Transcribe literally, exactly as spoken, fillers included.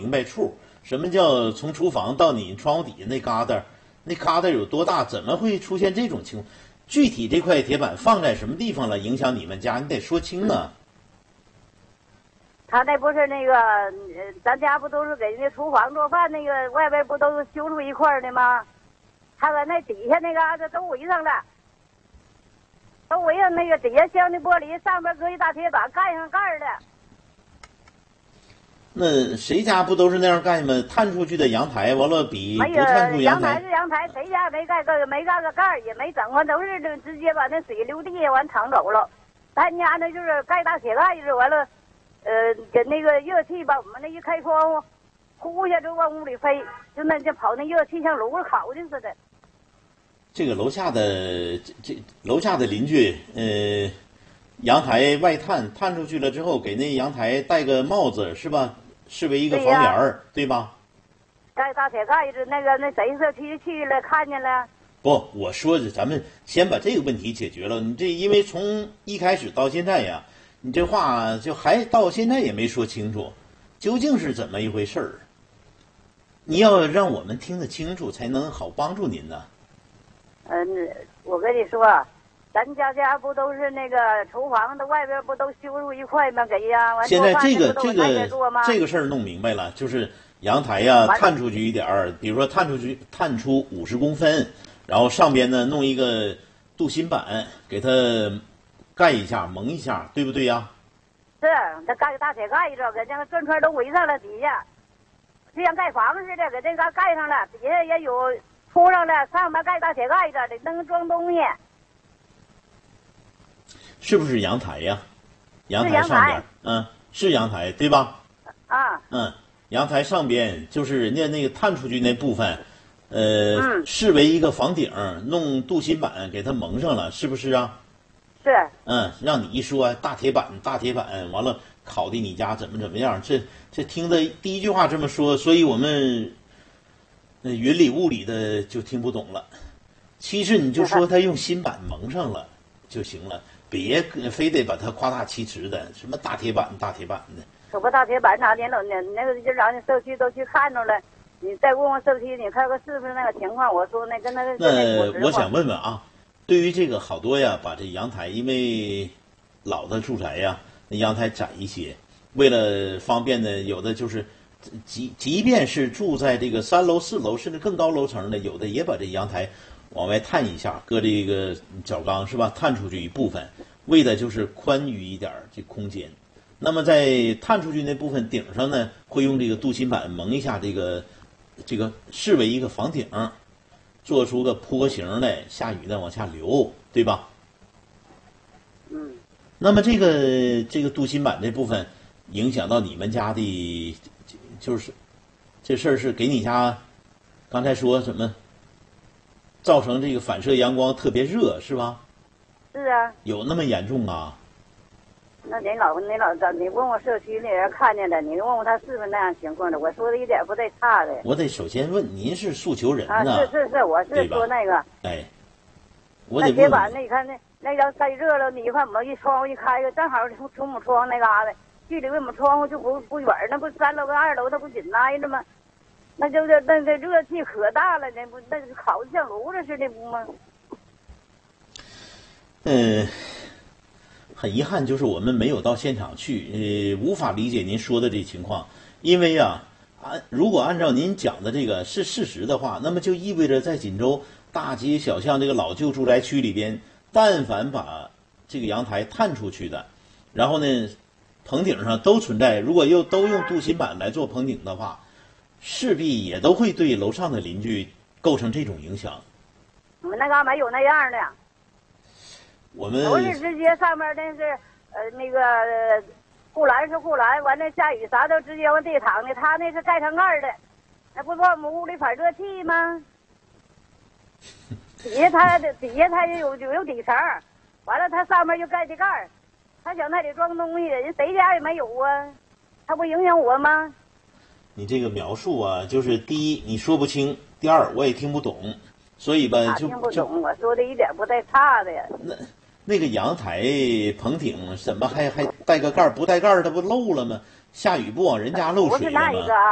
明白处。什么叫从厨房到你窗户底下那疙瘩，那疙瘩有多大？怎么会出现这种情况？具体这块铁板放在什么地方了，影响你们家，你得说清啊。 他那不是那个，呃咱家不都是给那厨房做饭那个外边不都是修出一块的吗？他搁那底下那嘎达都围上了，都围上那个底下镶的玻璃，上边搁一大铁板盖上盖的。 那谁家不都是那样盖吗？探出去的阳台，完了比不探出阳台是阳台，谁家没盖个没盖个盖也没整，完都是直接把那水流地下完淌走了。咱家那就是盖大铁盖子，完了，呃，给那个热气把我们那一开窗户，呼一下就往屋里飞，就那就跑那热气像炉子烤的似的。 这个楼下的这这楼下的邻居，呃，阳台外探探出去了之后，给那阳台戴个帽子是吧？视为一个房檐儿，对吧？ 盖大铁盖子，那个那谁社区去了看见了？ 不，我说的，咱们先把这个问题解决了。你这因为从一开始到现在呀，你这话就还到现在也没说清楚，究竟是怎么一回事儿？你要让我们听得清楚，才能好帮助您呢。 嗯，我跟你说，咱家家不都是那个厨房的外边不都修出一块吗？给呀，完现在这个这个这个事儿弄明白了，就是阳台呀探出去一点儿，比如说探出去探出五十公分，然后上边呢弄一个镀锌板给它盖一下蒙一下，对不对呀？ 是，他盖个大铁盖子，给这个转圈都围上了，底下就像盖房似的，给这个盖上了，底下也有铺上了，上面盖大铁盖子，得能装东西。 是不是阳台呀？阳台上边，嗯，是阳台对吧？ 啊。 嗯，阳台上边就是人家那个探出去那部分，呃， 嗯、 视为一个房顶，弄镀锌板给它蒙上了，是不是啊？ 是。 嗯，让你一说大铁板，大铁板，完了烤的你家怎么怎么样？这这听的第一句话这么说，所以我们那云里雾里的就听不懂了。其实你就说他用锌板蒙上了就行了。别非得把它夸大其词的，什么大铁板大铁板的。 可不大铁板啥的，老那那个就让社区都去看着了。你再问问社区，你看看是不是那个情况？我说那跟那个。 那我想问问啊，对于这个好多呀，把这阳台，因为老的住宅呀，那阳台窄一些，为了方便呢，有的就是即即便是住在这个三楼、四楼甚至更高楼层的，有的也把这阳台往外探一下，搁这个角钢是吧？探出去一部分，为的就是宽裕一点这空间。那么在探出去那部分顶上呢，会用这个镀锌板蒙一下这个这个视为一个房顶，做出个坡形来，下雨呢往下流，对吧？ 嗯。 那么这个这个镀锌板这部分影响到你们家的，就是这事儿是给你家刚才说什么？造成这个反射阳光特别热是吧？ 是啊。 有那么严重啊？ 那您老您老你问问社区那人看见的，你问问他是不是那样情况的？我说的一点不带差的。 我得首先问您是诉求人啊，是是是，我是说那个。 哎，我得问。 那铁板那你看那那要太热了，你一看我们一窗户一开开，正好从从我们窗户那嘎达，距离我们窗户就不不远，那不三楼跟二楼它不紧挨着吗？那就是那个热气可大了，那不那烤的像炉子似的不吗？ 嗯，很遗憾，就是我们没有到现场去，呃，无法理解您说的这情况。因为啊，按如果按照您讲的这个是事实的话，那么就意味着在锦州大街小巷这个老旧住宅区里边，但凡把这个阳台探出去的，然后呢，棚顶上都存在，如果又都用镀锌板来做棚顶的话，势必也都会对楼上的邻居构成这种影响。 我们那嘎没有那样的， 我们都是直接上面那是呃那个护栏是护栏，完了下雨啥都直接往地躺的，他那是盖上盖的，那不把我们屋里反热气吗？底下它的底下它有有有底层，完了它上面又盖的盖儿，他想那里装东西，人谁家也没有啊，他不影响我吗？ 你这个描述啊，就是第一你说不清，第二我也听不懂，所以吧就听不懂，我说的一点不带差的呀。 那那个阳台棚顶怎么还还带个盖儿不带盖儿，它不漏了吗？下雨不往人家漏水了吗？ 不是那一个啊。